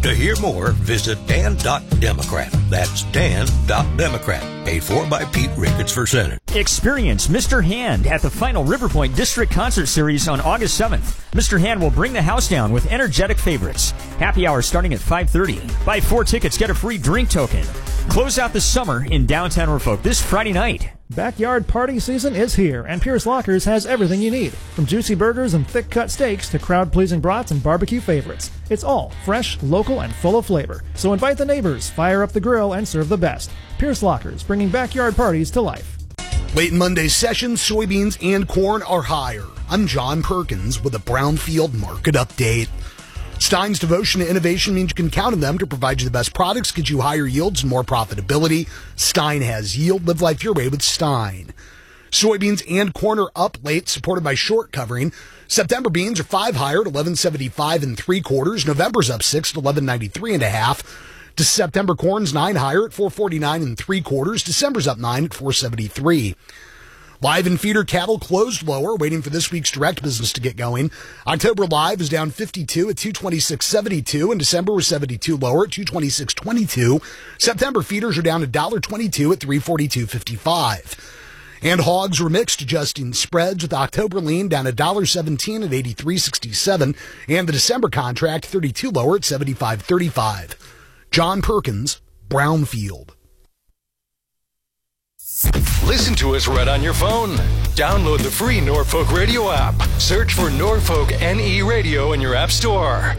To hear more, visit Dan.Democrat. That's Dan.Democrat. Paid for by Pete Ricketts for Senate. Experience Mr. Hand at the final Riverpoint District Concert Series on August 7th. Mr. Hand will bring the house down with energetic favorites. Happy hour starting at 5:30. Buy 4 tickets, get a free drink token. Close out the summer in downtown Norfolk this Friday night. Backyard party season is here, and Pierce Lockers has everything you need. From juicy burgers and thick-cut steaks to crowd-pleasing brats and barbecue favorites. It's all fresh, local, and full of flavor. So invite the neighbors, fire up the grill, and serve the best. Pierce Lockers, bringing backyard parties to life. Late in Monday's session, soybeans and corn are higher. I'm John Perkins with a Brownfield Market Update. Stein's devotion to innovation means you can count on them to provide you the best products, get you higher yields and more profitability. Stein has yield. Live life your way with Stein. Soybeans and corn are up late, supported by short covering. September beans are 5 higher at 11.75 3/4. November's up 6 at 11.93 1/2. To September corn's 9 higher at 4.49 3/4. December's up 9 at 4.73. Live and feeder cattle closed lower, waiting for this week's direct business to get going. October live is down 52 at 226.72, and December was 72 lower at 226.22. September feeders are down $1.22 at 342.55. And hogs were mixed, adjusting spreads, with October lean down $1.17 at 83.67, and the December contract 32 lower at 75.35. John Perkins, Brownfield. Listen to us right on your phone. Download the free Norfolk Radio app. Search for Norfolk NE Radio in your app store.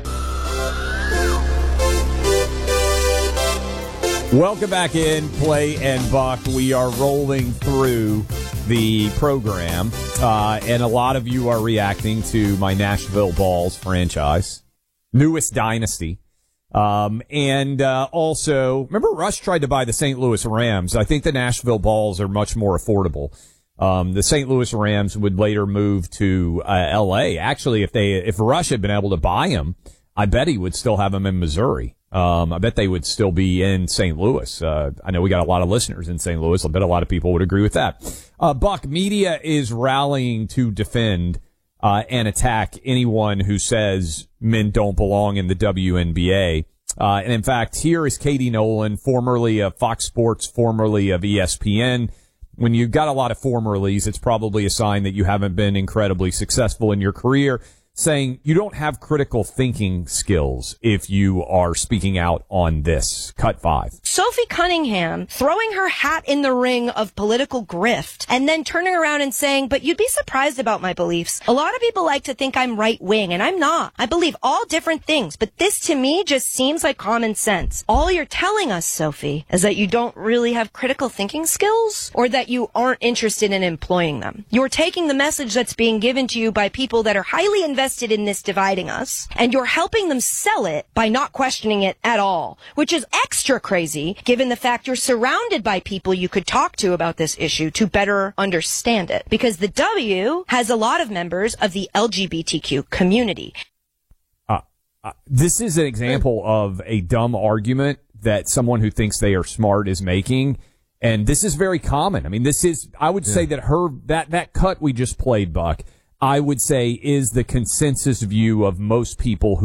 Welcome back in, Play and Buck. We are rolling through the program, and a lot of you are reacting to my Nashville Balls franchise, newest dynasty. And also, remember Rush tried to buy the St. Louis Rams. I think the Nashville Balls are much more affordable. The St. Louis Rams would later move to L.A. Actually, if Rush had been able to buy them, I bet he would still have them in Missouri. I bet they would still be in St. Louis. I know we got a lot of listeners in St. Louis. I bet a lot of people would agree with that. Buck, media is rallying to defend and attack anyone who says men don't belong in the WNBA. And in fact, here is Katie Nolan, formerly of Fox Sports, formerly of ESPN. When you've got a lot of formerlies, it's probably a sign that you haven't been incredibly successful in your career, saying you don't have critical thinking skills if you are speaking out on this. Cut 5. Sophie Cunningham throwing her hat in the ring of political grift and then turning around and saying, but you'd be surprised about my beliefs. A lot of people like to think I'm right wing, and I'm not. I believe all different things, but this to me just seems like common sense. All you're telling us, Sophie, is that you don't really have critical thinking skills, or that you aren't interested in employing them. You're taking the message that's being given to you by people that are highly invested in this dividing us, and you're helping them sell it by not questioning it at all, which is extra crazy given the fact you're surrounded by people you could talk to about this issue to better understand it, because the W has a lot of members of the LGBTQ community. This is an example of a dumb argument that someone who thinks they are smart is making. And this is very common. I mean, I would say that that cut we just played, Buck, I would say is the consensus view of most people who